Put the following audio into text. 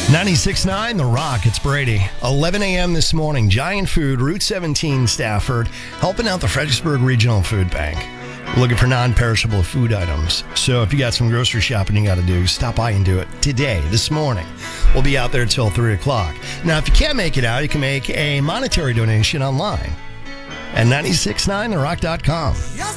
96.9 The Rock, it's Brady. 11 a.m. this morning, Giant Food, Route 17, Stafford, helping out the Fredericksburg Regional Food Bank. We're looking for non-perishable food items. So if you got some grocery shopping you got to do, stop by and do it today, this morning. We'll be out there till 3 o'clock. Now, if you can't make it out, you can make a monetary donation online at 969therock.com.